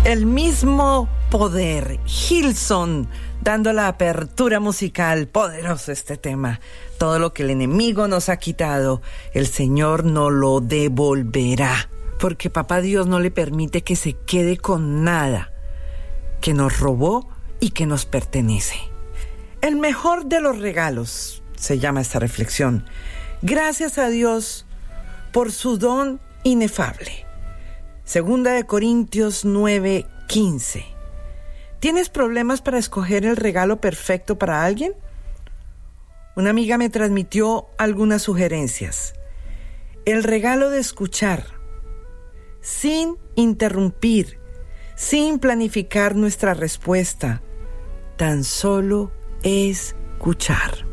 El mismo poder, Hillsong, dando la apertura musical. Poderoso este tema. Todo lo que el enemigo nos ha quitado, el Señor nos lo devolverá, porque Papá Dios no le permite que se quede con nada que nos robó y que nos pertenece. El mejor de los regalos, se llama esta reflexión. Gracias a Dios por su don inefable. Segunda de Corintios 9:15. ¿Tienes problemas para escoger el regalo perfecto para alguien? Una amiga me transmitió algunas sugerencias. El regalo de escuchar, sin interrumpir, sin planificar nuestra respuesta, tan solo escuchar.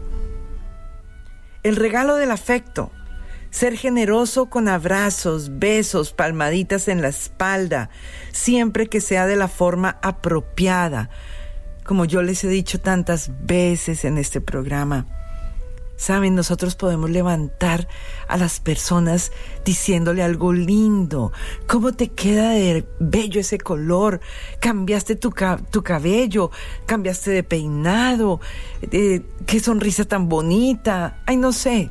El regalo del afecto, ser generoso con abrazos, besos, palmaditas en la espalda, siempre que sea de la forma apropiada. Como yo les he dicho tantas veces en este programa, saben, nosotros podemos levantar a las personas diciéndole algo lindo. ¿Cómo te queda de bello ese color? Cambiaste tu cabello, cambiaste de peinado, qué sonrisa tan bonita. Ay, no sé.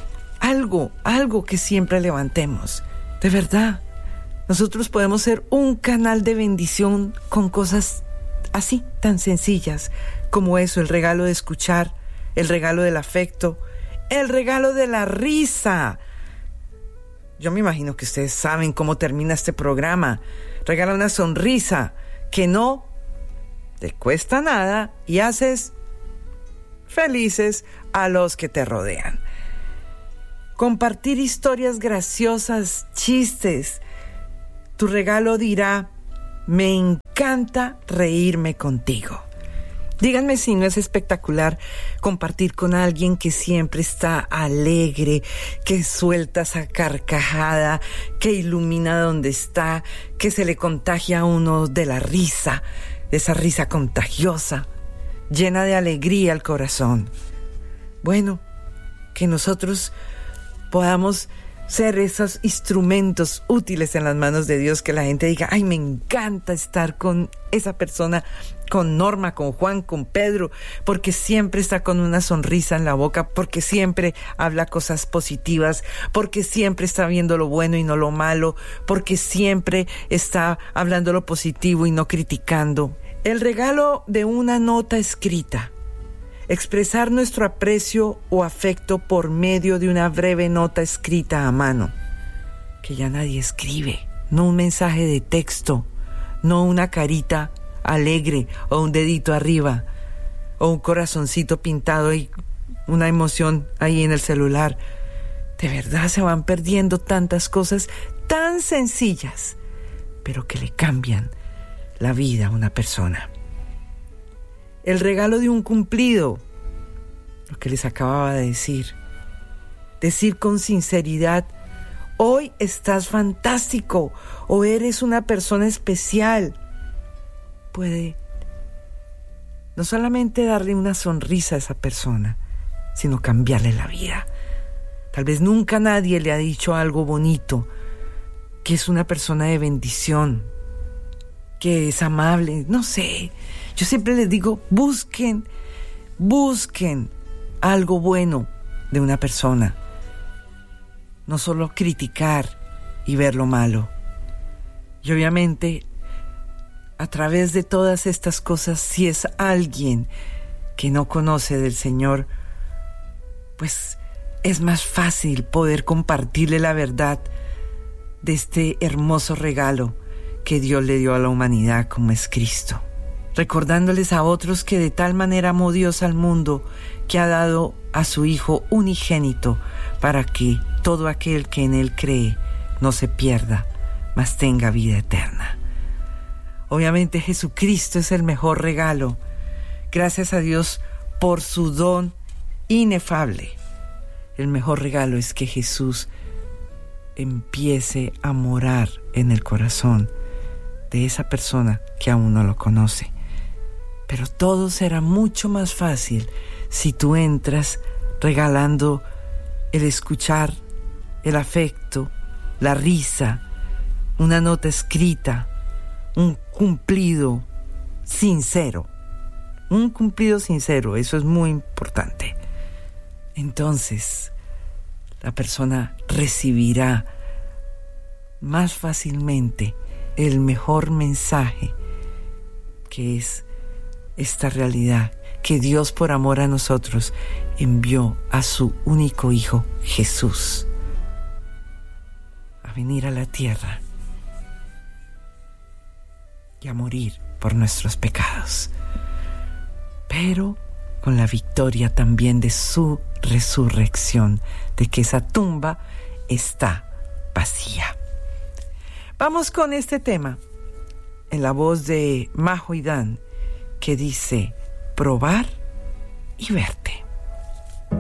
Algo que siempre levantemos. De verdad, nosotros podemos ser un canal de bendición con cosas así, tan sencillas como eso, el regalo de escuchar, el regalo del afecto, el regalo de la risa. Yo me imagino que ustedes saben cómo termina este programa. Regala una sonrisa que no te cuesta nada y haces felices a los que te rodean. Compartir historias graciosas, chistes. Tu regalo dirá: me encanta reírme contigo. Díganme si no es espectacular compartir con alguien que siempre está alegre, que suelta esa carcajada, que ilumina donde está, que se le contagia a uno de la risa, esa risa contagiosa, llena de alegría el corazón. Bueno, que nosotros podamos ser esos instrumentos útiles en las manos de Dios, que la gente diga: ay, me encanta estar con esa persona, con Norma, con Juan, con Pedro, porque siempre está con una sonrisa en la boca, porque siempre habla cosas positivas, porque siempre está viendo lo bueno y no lo malo, porque siempre está hablando lo positivo y no criticando. El regalo de una nota escrita. Expresar nuestro aprecio o afecto por medio de una breve nota escrita a mano, que ya nadie escribe, no un mensaje de texto, no una carita alegre o un dedito arriba o un corazoncito pintado y una emoción ahí en el celular. De verdad se van perdiendo tantas cosas tan sencillas, pero que le cambian la vida a una persona. El regalo de un cumplido, lo que les acababa de decir. Decir con sinceridad: hoy estás fantástico, o eres una persona especial. Puede no solamente darle una sonrisa a esa persona, sino cambiarle la vida. Tal vez nunca nadie le ha dicho algo bonito, que es una persona de bendición, que es amable, no sé. Yo siempre les digo: busquen algo bueno de una persona. No solo criticar y ver lo malo. Y obviamente, a través de todas estas cosas, si es alguien que no conoce del Señor, pues es más fácil poder compartirle la verdad de este hermoso regalo que Dios le dio a la humanidad, como es Cristo. Recordándoles a otros que de tal manera amó Dios al mundo, que ha dado a su Hijo unigénito, para que todo aquel que en Él cree no se pierda, mas tenga vida eterna. Obviamente Jesucristo es el mejor regalo. Gracias a Dios por su don inefable. El mejor regalo es que Jesús empiece a morar en el corazón de esa persona que aún no lo conoce. Pero todo será mucho más fácil si tú entras regalando el escuchar, el afecto, la risa, una nota escrita, un cumplido sincero. Un cumplido sincero, eso es muy importante. Entonces, la persona recibirá más fácilmente el mejor mensaje, que es esta realidad, que Dios por amor a nosotros envió a su único Hijo, Jesús, a venir a la tierra y a morir por nuestros pecados, pero con la victoria también de su resurrección, de que esa tumba está vacía. Vamos con este tema en la voz de Majo y Dan, que dice: probar y verte.